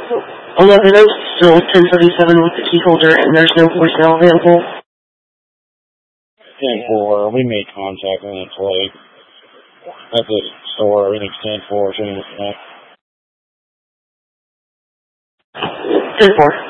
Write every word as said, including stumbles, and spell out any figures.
eleven oh, still ten thirty-seven with the key holder, and there's no voicemail available. ten four, we made contact and it's like, at the store, everything's ten four, so ten four.